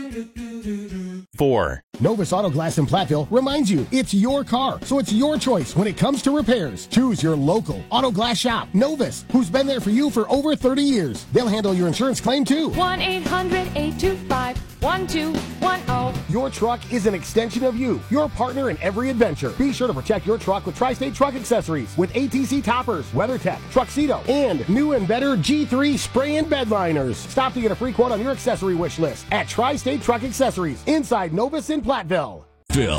4. Novus Auto Glass in Platteville reminds you it's your car, so it's your choice when it comes to repairs. Choose your local auto glass shop, Novus, who's been there for you for over 30 years. They'll handle your insurance claim too. 1-800-825-1210. Your truck is an extension of you, your partner in every adventure. Be sure to protect your truck with Tri-State Truck Accessories with ATC toppers, WeatherTech, Truxedo, and new and better G3 spray and bed liners. Stop to get a free quote on your accessory wish list at Tri-State Truck Accessories inside Novus in Platteville. Phil.